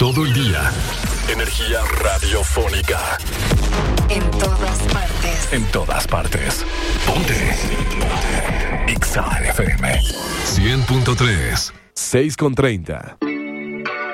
todo el día. Energía radiofónica. En todas partes. En todas partes. Ponte. Exa FM 100.3. 6:30.